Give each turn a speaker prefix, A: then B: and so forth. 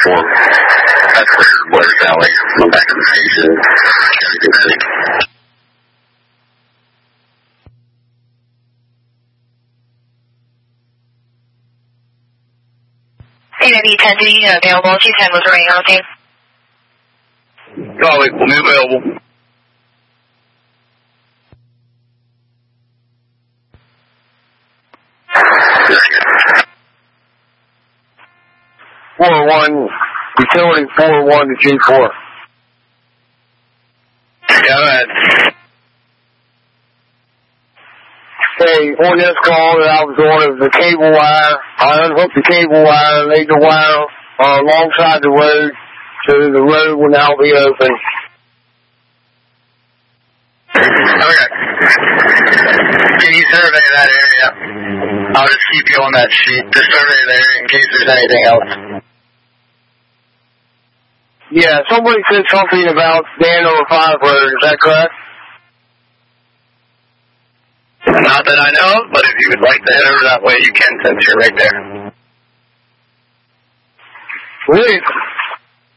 A: platform. That's where Blair Sally went back to the station. Everything's ready.
B: AW10, do you available? 210 was running on with you.
A: Golly, we'll be available.
C: One utility 4-1 to G4.
A: Yeah, go ahead.
C: Hey, on this call that I was on, the cable wire. I unhooked the cable wire and laid the wire alongside the road, so the road will now be open.
A: Okay. Can you survey that area? I'll just keep you on that sheet. Just survey there in case there's anything else.
C: Yeah, somebody said something about Dan over 5 road, is that correct?
A: Not that I know of, but if you would like to head over that way, you can since you're right there.
C: Really?